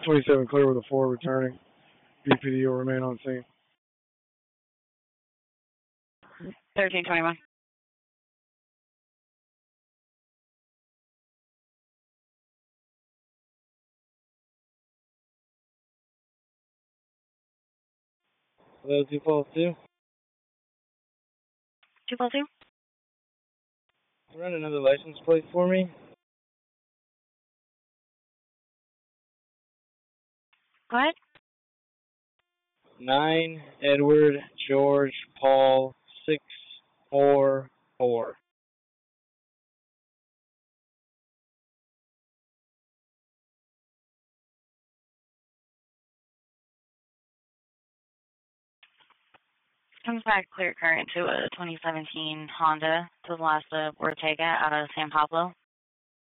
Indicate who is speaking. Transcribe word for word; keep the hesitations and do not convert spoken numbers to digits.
Speaker 1: twenty-seven clear with a four returning. B P D will remain on scene.
Speaker 2: thirteen twenty-one.
Speaker 3: Hello, two Falls two.
Speaker 2: two Falls two.
Speaker 3: Run another license plate for me.
Speaker 2: Go ahead.
Speaker 3: Nine Edward George Paul six four four.
Speaker 2: Comes back clear current to a twenty seventeen Honda to the last of Ortega out of San Pablo.